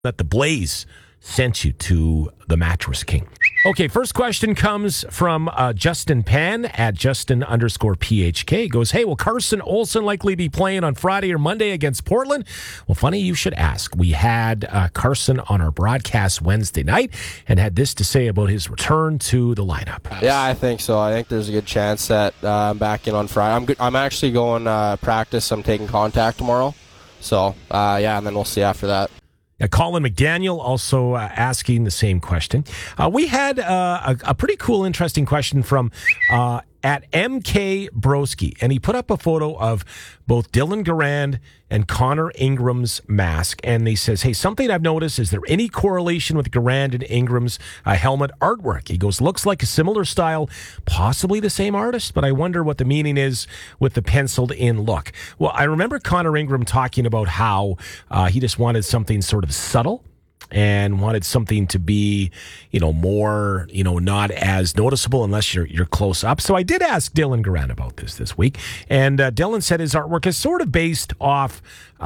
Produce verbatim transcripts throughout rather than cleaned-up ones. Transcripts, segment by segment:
that the Blaze sent you to the Mattress King. Okay, first question comes from uh, Justin Pan at Justin underscore P H K. Goes, hey, will Carson Olsen likely be playing on Friday or Monday against Portland? Well, funny you should ask. We had uh, Carson on our broadcast Wednesday night and had this to say about his return to the lineup. Yeah, I think so. I think there's a good chance that uh, I'm back in on Friday. I'm good. I'm actually going uh, practice. I'm taking contact tomorrow. So, uh, yeah, and then we'll see after that. Uh, Colin McDaniel also uh, asking the same question. Uh, we had uh, a, a pretty cool, interesting question from uh, at M K Broski, and he put up a photo of both Dylan Garand and Connor Ingram's mask, and he says, hey, something I've noticed, is there any correlation with Garand and Ingram's uh, helmet artwork? He goes, looks like a similar style, possibly the same artist, but I wonder what the meaning is with the penciled in look. Well, I remember Connor Ingram talking about how uh, he just wanted something sort of subtle and wanted something to be, you know, more, you know, not as noticeable unless you're you're close up. So I did ask Dylan Garand about this this week, and uh, Dylan said his artwork is sort of based off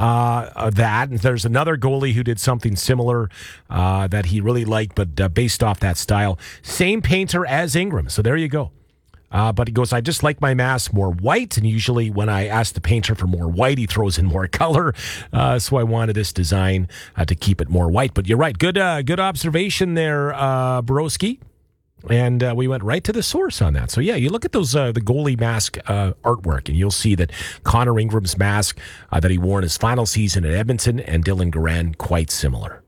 uh, that. And there's another goalie who did something similar uh, that he really liked, but uh, based off that style. Same painter as Ingram. So there you go. Uh, but he goes, I just like my mask more white, and usually when I ask the painter for more white, he throws in more color. Uh, so I wanted this design uh, to keep it more white. But you're right. Good uh, good observation there, uh, Broski. And uh, we went right to the source on that. So, yeah, you look at those uh, the goalie mask uh, artwork, and you'll see that Connor Ingram's mask uh, that he wore in his final season at Edmonton and Dylan Garand, quite similar.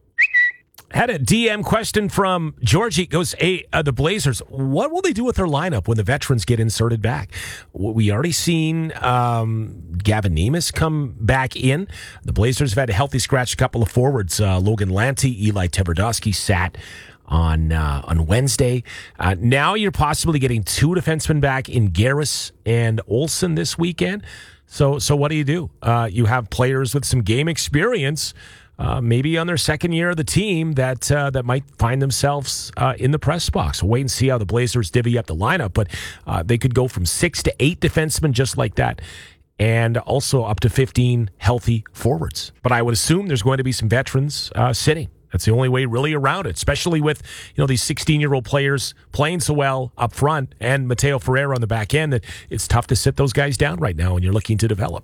Had a D M question from Georgie. Goes, hey, uh, the Blazers, what will they do with their lineup when the veterans get inserted back? We already seen um, Gavin Nemus come back in. The Blazers have had a healthy scratch, a couple of forwards. Uh, Logan Lanty, Eli Tverdovsky sat on uh, on Wednesday. Uh, now you're possibly getting two defensemen back in Garris and Olsen this weekend. So, so what do you do? Uh, you have players with some game experience, Uh, maybe on their second year of the team, that uh, that might find themselves uh, in the press box. We'll wait and see how the Blazers divvy up the lineup, but uh, they could go from six to eight defensemen just like that, and also up to fifteen healthy forwards. But I would assume there's going to be some veterans uh, sitting. That's the only way really around it, especially with, you know, these sixteen-year-old players playing so well up front and Mateo Ferreira on the back end that it's tough to sit those guys down right now when you're looking to develop.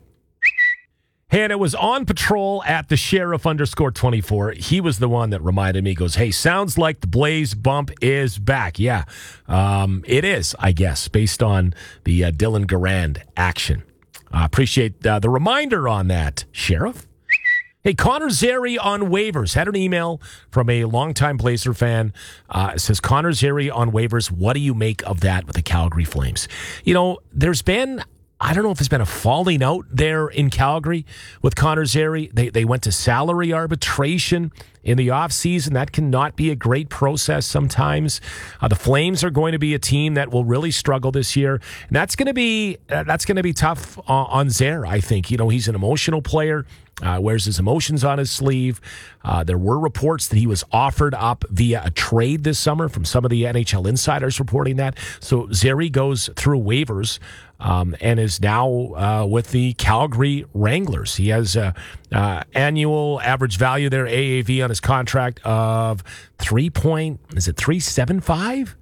And it was on patrol at the sheriff underscore twenty-four. He was the one that reminded me, goes, hey, sounds like the Blaze bump is back. Yeah, um, it is, I guess, based on the uh, Dylan Garand action. I uh, appreciate uh, the reminder on that, Sheriff. Hey, Connor Zary on waivers. Had an email from a longtime Blazer fan. Uh, it says, Connor Zary on waivers. What do you make of that with the Calgary Flames? You know, there's been... I don't know if it's been a falling out there in Calgary with Connor Zary. They they went to salary arbitration in the offseason. That cannot be a great process sometimes. Uh, the Flames are going to be a team that will really struggle this year. And that's going to be uh, that's going to be tough on, on Zare, I think. You know, he's an emotional player. Uh, wears his emotions on his sleeve. Uh, there were reports that he was offered up via a trade this summer from some of the N H L insiders reporting that. So Zary goes through waivers um, and is now uh, with the Calgary Wranglers. He has a uh, annual average value there, A A V, on his contract of three point, is it three seventy-five?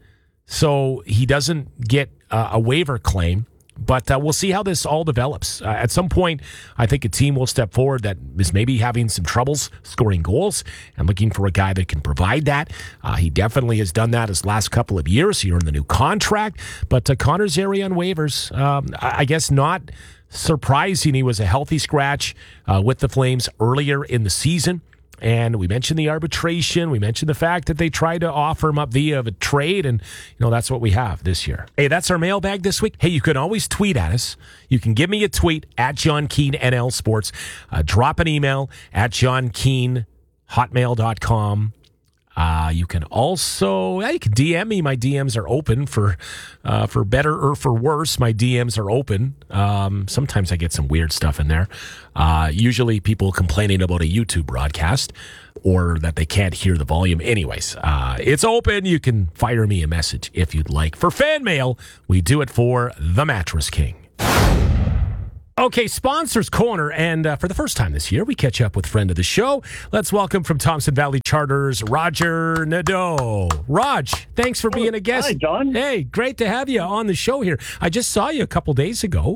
So he doesn't get uh, a waiver claim. But uh, we'll see how this all develops. Uh, at some point, I think a team will step forward that is maybe having some troubles scoring goals and looking for a guy that can provide that. Uh, he definitely has done that his last couple of years. He earned the new contract. But uh, Connor Zary on waivers, um, I-, I guess not surprising. He was a healthy scratch uh, with the Flames earlier in the season. And we mentioned the arbitration. We mentioned the fact that they tried to offer him up via a trade. And, you know, that's what we have this year. Hey, that's our mailbag this week. Hey, you can always tweet at us. You can give me a tweet at John Keane N L Sports. Uh, drop an email at john keane hotmail dot com. Uh, you can also, yeah, you can D M me. My D Ms are open for uh, for better or for worse. My D Ms are open. Um, sometimes I get some weird stuff in there. Uh, usually people complaining about a YouTube broadcast or that they can't hear the volume. Anyways, uh, it's open. You can fire me a message if you'd like. For fan mail, we do it for the Mattress King. Okay, Sponsors Corner, and uh, for the first time this year, we catch up with friend of the show. Let's welcome from Thompson Valley Charters, Roger Nadeau. Raj, thanks for being a guest. Hi, John. Hey, great to have you on the show here. I just saw you a couple days ago.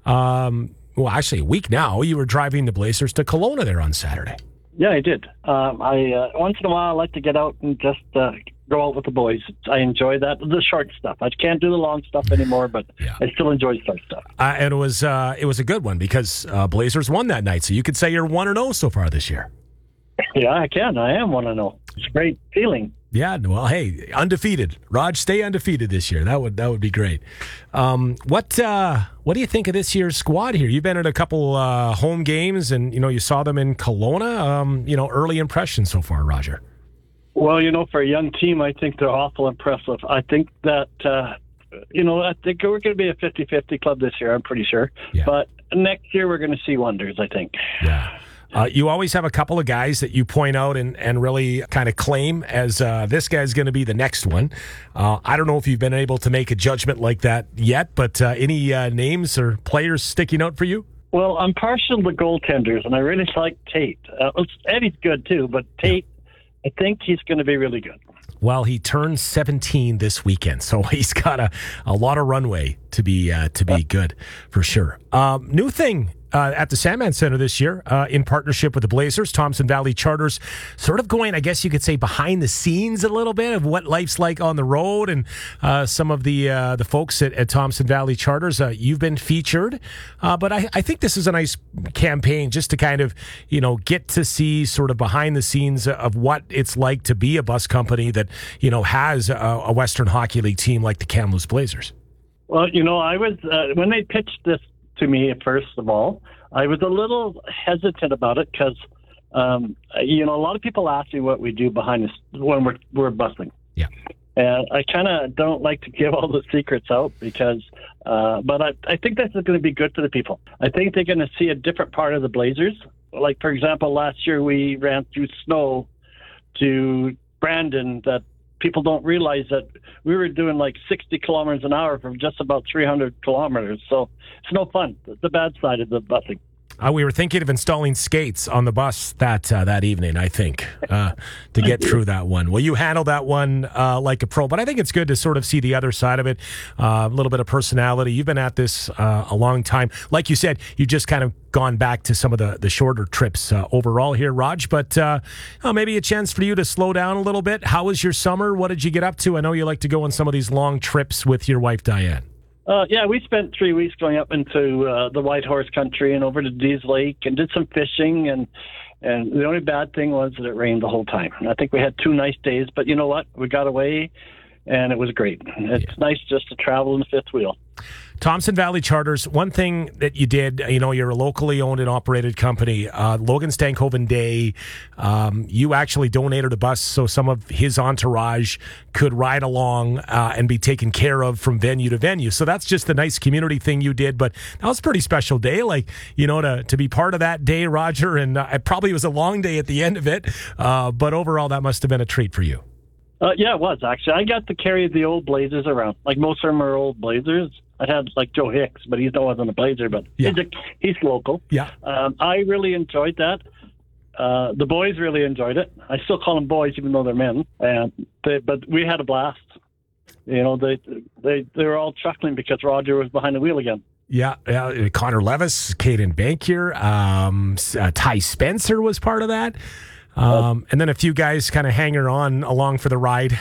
Um, well, actually, a week now. You were driving the Blazers to Kelowna there on Saturday. Yeah, I did. Um, I uh, once in a while I like to get out and just uh, go out with the boys. I enjoy that. The short stuff. I can't do the long stuff anymore, but Yeah. I still enjoy short stuff. Uh, and it was uh, it was a good one because uh, Blazers won that night. So you could say you're one and zero so far this year. Yeah, I can. I am one to know. It's a great feeling. Yeah, well, hey, undefeated. Raj, stay undefeated this year. That would that would be great. Um, what uh, what do you think of this year's squad here? You've been at a couple uh, home games, and you know you saw them in Kelowna. Um, you know, early impressions so far, Roger. Well, you know, for a young team, I think they're awful impressive. I think that, uh, you know, I think we're going to be a fifty-fifty club this year, I'm pretty sure. Yeah. But next year we're going to see wonders, I think. Yeah. Uh, you always have a couple of guys that you point out and, and really kind of claim as uh, this guy's going to be the next one. Uh, I don't know if you've been able to make a judgment like that yet, but uh, any uh, names or players sticking out for you? Well, I'm partial to goaltenders, and I really like Tate. Uh, Eddie's good, too, but Tate, I think he's going to be really good. Well, he turns seventeen this weekend, so he's got a, a lot of runway to be uh, to be good for sure. Um, new thing uh, at the Sandman Center this year, uh, in partnership with the Blazers, Thompson Valley Charters, sort of going, I guess you could say, behind the scenes a little bit of what life's like on the road, and uh, some of the uh, the folks at, at Thompson Valley Charters. Uh, you've been featured, uh, but I, I think this is a nice campaign just to kind of, you know, get to see sort of behind the scenes of what it's like to be a bus company that, you know, has a, a Western Hockey League team like the Kamloops Blazers. Well, you know, I was, uh, when they pitched this to me, first of all, I was a little hesitant about it because, um, you know, a lot of people ask me what we do behind us when we're, we're busing. Yeah. And I kind of don't like to give all the secrets out because, uh, but I, I think this is going to be good for the people. I think they're going to see a different part of the Blazers. Like, for example, last year we ran through snow to Brandon that people don't realize that we were doing like sixty kilometers an hour from just about three hundred kilometers. So it's no fun. The bad side of the busing. Uh, we were thinking of installing skates on the bus that uh, that evening, I think, uh, to get through that one. Well, you handled that one uh, like a pro, but I think it's good to sort of see the other side of it, uh, a little bit of personality. You've been at this uh, a long time. Like you said, you just kind of gone back to some of the, the shorter trips uh, overall here, Raj, but uh, oh, maybe a chance for you to slow down a little bit. How was your summer? What did you get up to? I know you like to go on some of these long trips with your wife, Diane. Uh, yeah, we spent three weeks going up into uh, the White Horse Country and over to Dees Lake and did some fishing. And, and the only bad thing was that it rained the whole time. And I think we had two nice days, but you know what? We got away, and it was great. It's yeah. nice just to travel in the fifth wheel. Thompson Valley Charters, one thing that you did, you know, you're a locally owned and operated company. Uh, Logan Stankoven Day, um, you actually donated a bus so some of his entourage could ride along uh, and be taken care of from venue to venue. So that's just a nice community thing you did. But that was a pretty special day, like, you know, to, to be part of that day, Roger. And uh, it probably was a long day at the end of it. Uh, but overall, that must have been a treat for you. Uh, yeah, it was, actually. I got to carry the old Blazers around. Like, most of them are old Blazers. I had, like, Joe Hicks, but he wasn't a Blazer, but yeah. he's, a, he's local. Yeah. Um, I really enjoyed that. Uh, the boys really enjoyed it. I still call them boys, even though they're men. And they, but we had a blast. You know, they, they, they were all chuckling because Roger was behind the wheel again. Yeah, yeah. Connor Levis, Caden Bankier, um, uh, Ty Spencer was part of that. Um, and then a few guys kind of hanger on along for the ride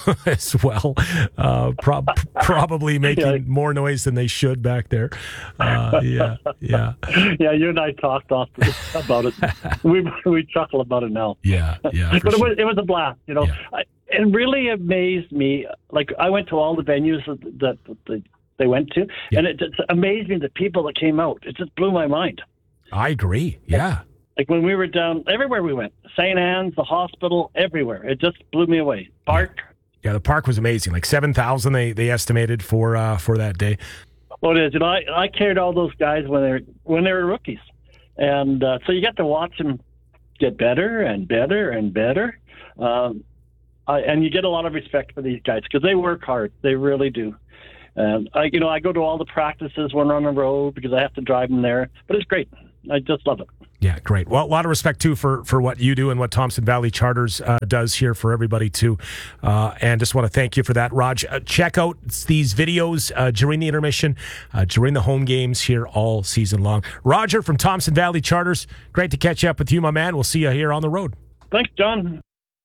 as well, uh, prob- probably making yeah. more noise than they should back there. Uh, yeah, yeah. Yeah, you and I talked off about it. we we chuckle about it now. Yeah, yeah. But sure. it was it was a blast, you know. Yeah. I, it really amazed me. Like, I went to all the venues that, that, that they went to, yeah. and it just amazed me the people that came out. It just blew my mind. I agree. Yeah. Like when we were down, everywhere we went, Saint Anne's, the hospital, everywhere. It just blew me away. Park. Yeah, the park was amazing. Like seven thousand they, they estimated for uh, for that day. Well, it is. You know, I, I carried all those guys when they were, when they were rookies. And uh, so you got to watch them get better and better and better. Um, I, and you get a lot of respect for these guys because they work hard. They really do. And I, you know, I go to all the practices when we're on the road because I have to drive them there. But it's great. I just love it. Yeah, great. Well, a lot of respect, too, for, for what you do and what Thompson Valley Charters uh, does here for everybody, too. Uh, and just want to thank you for that, Raj. Uh, check out these videos uh, during the intermission, uh, during the home games here all season long. Roger from Thompson Valley Charters, great to catch up with you, my man. We'll see you here on the road. Thanks, John.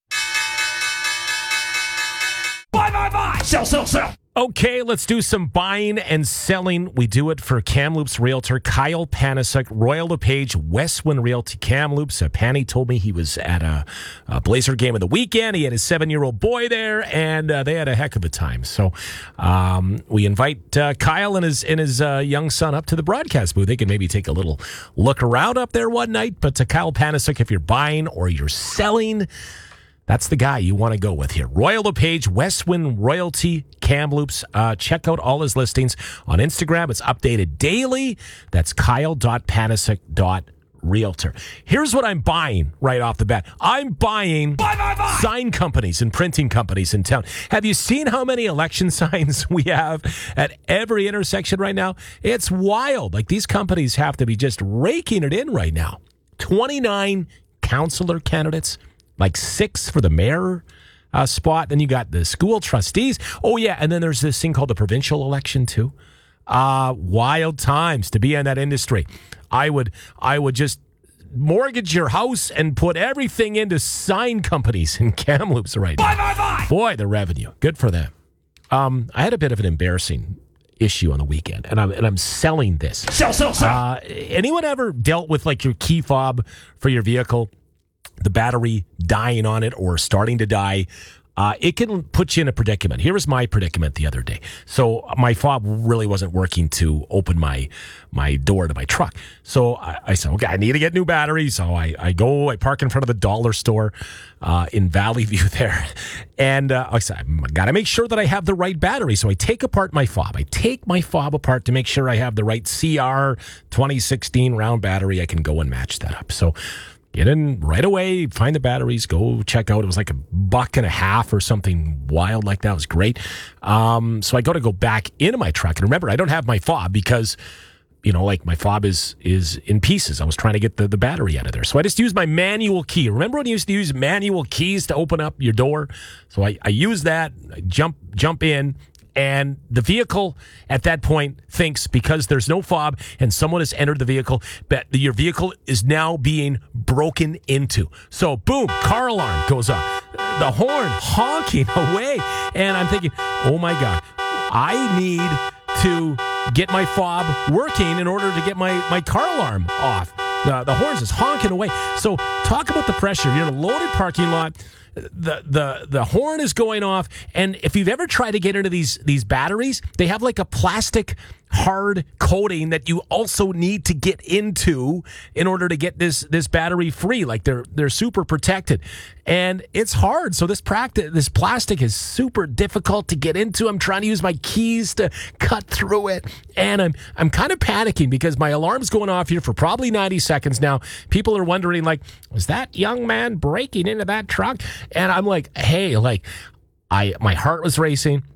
Buy, buy, buy! Sell, sell, sell! Okay, let's do some buying and selling. We do it for Kamloops Realtor, Kyle Panasek, Royal LePage, Westwind Realty, Kamloops. Uh, Panny told me he was at a, a Blazer game of the weekend. He had his seven-year-old boy there, and uh, they had a heck of a time. So um, we invite uh, Kyle and his and his uh, young son up to the broadcast booth. They can maybe take a little look around up there one night. But to Kyle Panasek, if you're buying or you're selling, that's the guy you want to go with here. Royal LePage, Westwind Realty, Kamloops. Uh, check out all his listings on Instagram. It's updated daily. That's kyle dot panasek dot realtor. Here's what I'm buying right off the bat. I'm buying buy, buy, buy. sign companies and printing companies in town. Have you seen how many election signs we have at every intersection right now? It's wild. Like, these companies have to be just raking it in right now. twenty-nine councillor candidates. Like six for the mayor uh, spot. Then you got the school trustees. Oh, yeah. And then there's this thing called the provincial election, too. Uh, wild times to be in that industry. I would I would just mortgage your house and put everything into sign companies in Kamloops right now. Buy, buy, buy. Boy, the revenue. Good for them. Um, I had a bit of an embarrassing issue on the weekend, and I'm and I'm selling this. Sell, sell, sell. Uh, anyone ever dealt with, like, your key fob for your vehicle? The battery dying on it or starting to die, uh, it can put you in a predicament. Here was my predicament the other day. So my fob really wasn't working to open my my door to my truck. So I, I said, okay, I need to get new batteries. So I, I go, I park in front of the dollar store uh, in Valley View there. And uh, I said, I got to make sure that I have the right battery. So I take apart my fob. I take my fob apart to make sure I have the right C R twenty sixteen round battery. I can go and match that up. So get in right away, find the batteries, go check out. It was like a buck and a half or something wild like that. It was great. Um, so I got to go back into my truck. And remember, I don't have my fob because, you know, like my fob is is in pieces. I was trying to get the, the battery out of there. So I just used my manual key. Remember when you used to use manual keys to open up your door? So I, I use that, I jump jump in. And the vehicle at that point thinks, because there's no fob and someone has entered the vehicle, that your vehicle is now being broken into. So, boom, car alarm goes off. The horn honking away. And I'm thinking, oh, my God, I need to get my fob working in order to get my, my car alarm off. The, the horn's just honking away. So, talk about the pressure. You're in a loaded parking lot. The, the the horn is going off, and if you've ever tried to get into these these batteries, they have like a plastic hard coating that you also need to get into in order to get this this battery free. Like they're they're super protected, and it's hard. So this practice this plastic is super difficult to get into. I'm trying to use my keys to cut through it, and I'm I'm kind of panicking because my alarm's going off here for probably ninety seconds now. People are wondering, like, was that young man breaking into that truck? And I'm like, hey, like, I my heart was racing.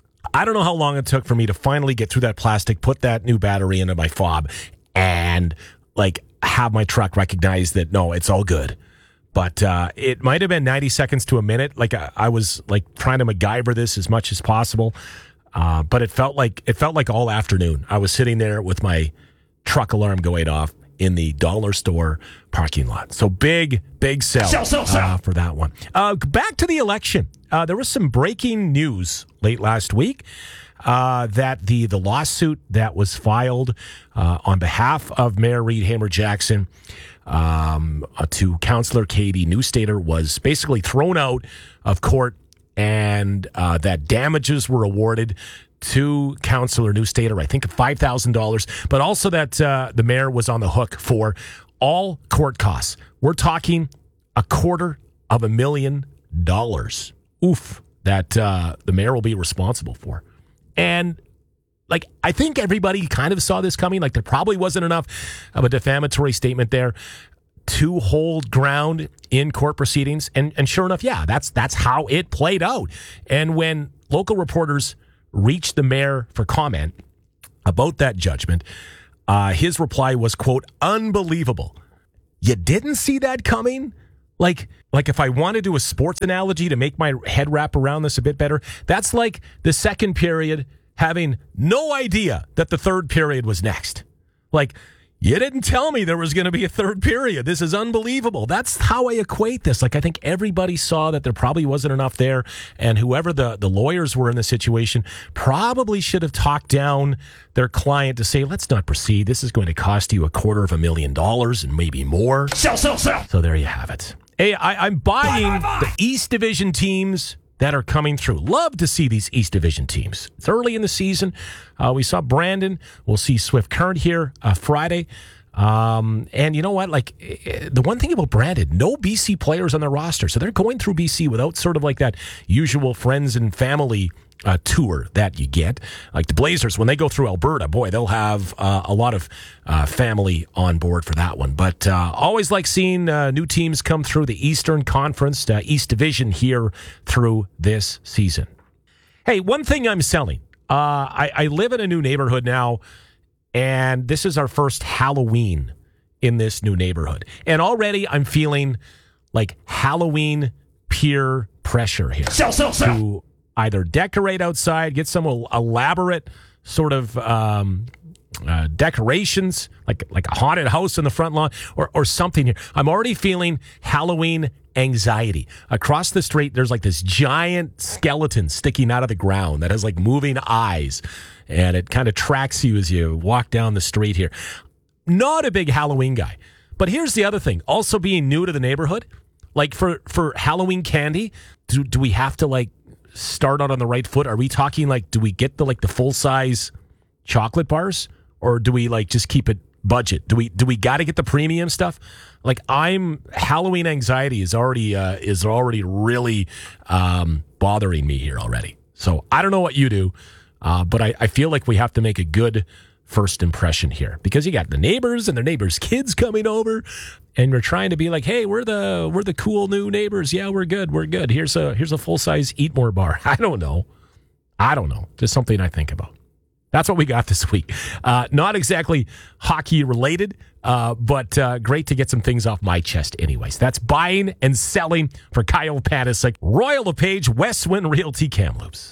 I don't know how long it took for me to finally get through that plastic, put that new battery into my fob, and like have my truck recognize that, no, it's all good. But uh, it might have been ninety seconds to a minute. Like I, I was like trying to MacGyver this as much as possible. Uh, but it felt like it felt like all afternoon. I was sitting there with my truck alarm going off in the dollar store parking lot. So big, big sell, sell, sell, sell. Uh, for that one. Uh, back to the election. Uh, there was some breaking news late last week uh, that the, the lawsuit that was filed uh, on behalf of Mayor Reed Hamer-Jackson um, uh, to Councillor Katie Newstater was basically thrown out of court, and uh, that damages were awarded to Councillor Newstater, I think five thousand dollars, but also that uh, the mayor was on the hook for all court costs. We're talking a quarter of a million dollars. Oof, that uh, the mayor will be responsible for. And like, I think everybody kind of saw this coming. Like, there probably wasn't enough of a defamatory statement there to hold ground in court proceedings. And and sure enough, yeah, that's that's how it played out. And when local reporters reached the mayor for comment about that judgment, uh, his reply was, quote, unbelievable. You didn't see that coming? Like, like if I want to do a sports analogy to make my head wrap around this a bit better, that's like the second period having no idea that the third period was next. Like, you didn't tell me there was going to be a third period. This is unbelievable. That's how I equate this. Like, I think everybody saw that there probably wasn't enough there, and whoever the, the lawyers were in the situation probably should have talked down their client to say, let's not proceed. This is going to cost you a quarter of a million dollars and maybe more. Sell, sell, sell. So there you have it. Hey, I, I'm buying buy, buy, buy. the East Division teams that are coming through. Love to see these East Division teams. It's early in the season. Uh, we saw Brandon. We'll see Swift Current here uh, Friday. Um, and you know what? Like, the one thing about Brandon, no B C players on their roster. So they're going through B C without sort of like that usual friends and family uh, tour that you get. Like the Blazers, when they go through Alberta, boy, they'll have uh, a lot of uh, family on board for that one. But uh, always like seeing uh, new teams come through the Eastern Conference, uh, East Division here through this season. Hey, one thing I'm selling. Uh, I, I live in a new neighborhood now, and this is our first Halloween in this new neighborhood. And already I'm feeling like Halloween peer pressure here. Sell, sell, sell. To either decorate outside, get some elaborate sort of um, uh, decorations, like like a haunted house in the front lawn, or or something here. I'm already feeling Halloween anxiety. Across the street, there's like this giant skeleton sticking out of the ground that has like moving eyes, and it kind of tracks you as you walk down the street here. Not a big Halloween guy. But here's the other thing. Also being new to the neighborhood, like for, for Halloween candy, do, do we have to like start out on the right foot? Are we talking like, do we get the like the full size chocolate bars, or do we like just keep it budget? Do we do we got to get the premium stuff? Like, I'm Halloween anxiety is already uh, is already really um, bothering me here already. So I don't know what you do, uh, but I, I feel like we have to make a good first impression here, because you got the neighbors and their neighbors' kids coming over, and we're trying to be like, hey, we're the we're the cool new neighbors. Yeah, we're good. We're good. Here's a here's a full size Eat More bar. I don't know. I don't know. Just something I think about. That's what we got this week. Uh, not exactly hockey related, uh, but uh, great to get some things off my chest anyways. That's buying and selling for Kyle Panasic, Royal LePage, Westwind Realty Kamloops.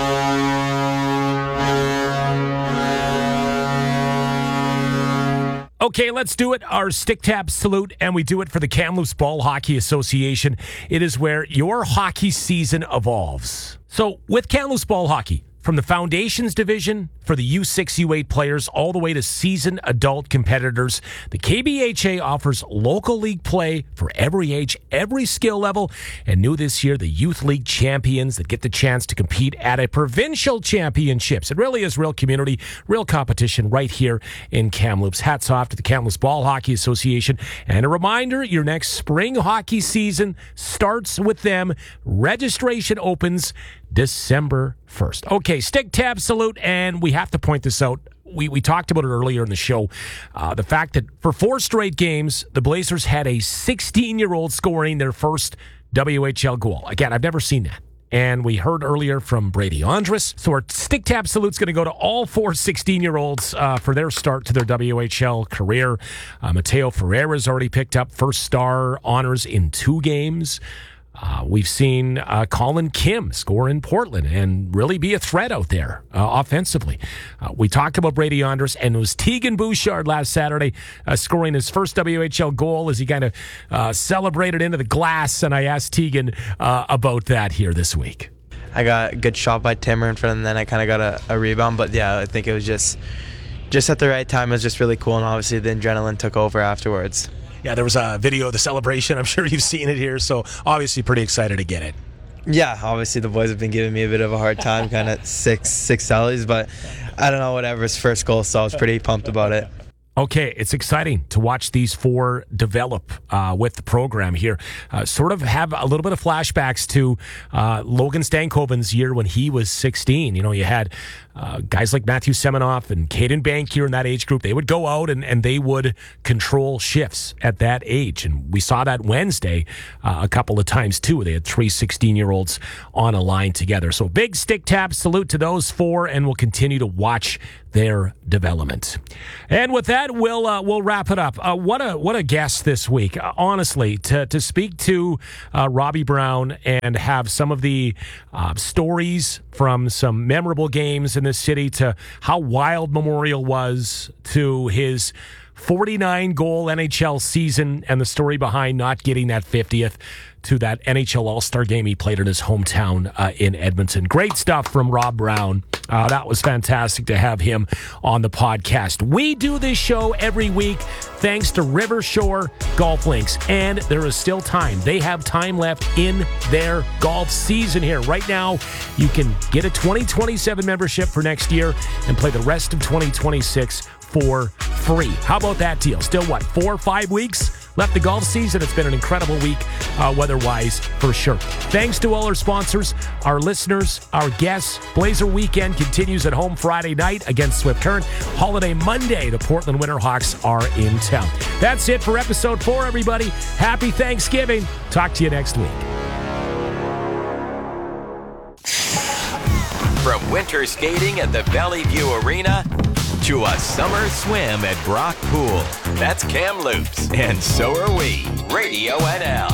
Okay, let's do it. Our stick tap salute, and we do it for the Kamloops Ball Hockey Association. It is where your hockey season evolves. So with Kamloops Ball Hockey, from the Foundations Division for the U six, U eight players all the way to seasoned adult competitors, the K B H A offers local league play for every age, every skill level, and new this year, the Youth League champions that get the chance to compete at a provincial championships. It really is real community, real competition right here in Kamloops. Hats off to the Kamloops Ball Hockey Association. And a reminder, your next spring hockey season starts with them. Registration opens December first. Okay, stick tab salute, and we have to point this out. We we talked about it earlier in the show. Uh, the fact that for four straight games, the Blazers had a sixteen-year-old scoring their first W H L goal. Again, I've never seen that. And we heard earlier from Brady Andrus. So our stick tap salute's going to go to all four sixteen-year-olds uh, for their start to their W H L career. Uh, Mateo Ferreira's already picked up first star honors in two games. Uh, we've seen uh, Colin Kim score in Portland and really be a threat out there uh, offensively. Uh, we talked about Brady Andrus, and it was Tegan Bouchard last Saturday uh, scoring his first W H L goal as he kind of uh, celebrated into the glass, and I asked Tegan uh, about that here this week. I got a good shot by Timmer in front, and then I kind of got a, a rebound, but yeah, I think it was just, just at the right time. It was just really cool, and obviously the adrenaline took over afterwards. Yeah, there was a video of the celebration. I'm sure you've seen it here, so obviously pretty excited to get it. Yeah, obviously the boys have been giving me a bit of a hard time, kind of six six sallies, but I don't know, whatever. It's first goal, so I was pretty pumped about it. Okay, it's exciting to watch these four develop uh, with the program here. Uh, sort of have a little bit of flashbacks to uh, Logan Stankoven's year when he was sixteen. You know, you had uh, guys like Matthew Semenoff and Caden Bankier in that age group. They would go out and, and they would control shifts at that age. And we saw that Wednesday uh, a couple of times, too. They had three sixteen-year-olds on a line together. So big stick tap salute to those four, and we'll continue to watch their development. And with that, we'll uh, we'll wrap it up. Uh, what a what a guest this week. Uh, honestly, to to speak to uh, Robbie Brown and have some of the uh, stories from some memorable games in this city, to how wild Memorial was, to his forty-nine goal N H L season and the story behind not getting that fiftieth, to that N H L All-Star game he played in his hometown uh, in Edmonton. Great stuff from Rob Brown. Uh, that was fantastic to have him on the podcast. We do this show every week thanks to River Shore Golf Links, and there is still time. They have time left in their golf season here. Right now, you can get a twenty twenty-seven membership for next year and play the rest of twenty twenty-six for free. How about that deal? Still, what, four or five weeks left the golf season? It's been an incredible week uh, weather-wise, for sure. Thanks to all our sponsors, our listeners, our guests. Blazer Weekend continues at home Friday night against Swift Current. Holiday Monday, the Portland Winterhawks are in town. That's it for episode four, everybody. Happy Thanksgiving. Talk to you next week. From winter skating at the Valley View Arena to a summer swim at Brock Pool. That's Kamloops, and so are we. Radio N L.